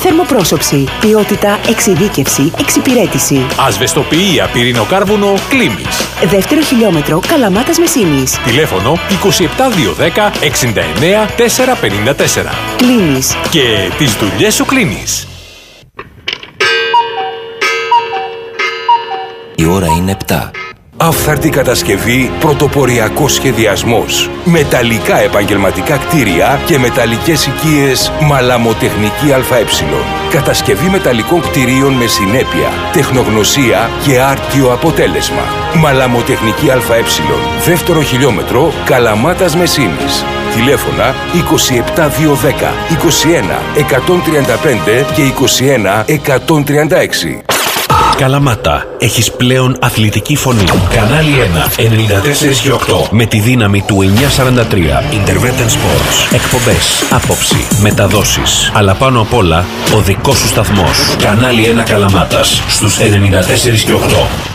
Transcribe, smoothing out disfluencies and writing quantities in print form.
Θερμοπρόσωψη. Ποιότητα, εξειδίκευση, εξυπηρέτηση. Ασβεστοποιεία πυρηνοκάρβουνο Κλίμης. Δεύτερο χιλιόμετρο Καλαμάτας Μεσίνης. Τηλέφωνο 27210 69 454. Κλίμης. Και τις δουλειές σου κλείνεις. Η ώρα είναι 7. Αυθαρτή κατασκευή, πρωτοποριακός σχεδιασμός. Μεταλλικά επαγγελματικά κτίρια και μεταλλικές οικίες Μαλαμοτεχνική ΑΕ. Κατασκευή μεταλλικών κτιρίων με συνέπεια, τεχνογνωσία και άρτιο αποτέλεσμα. Μαλαμοτεχνική ΑΕ. Δεύτερο χιλιόμετρο Καλαμάτας Μεσίνης. Τηλέφωνα 27210 21 135 και 21 136. Καλαμάτα, έχεις πλέον αθλητική φωνή. Κανάλι 1, 94 και 8. Με τη δύναμη του 943. Intervention Sports. Εκπομπές, άποψη, μεταδόσεις. Αλλά πάνω απ' όλα, ο δικός σου σταθμός. Κανάλι 1 Καλαμάτας, στους 94 και 8.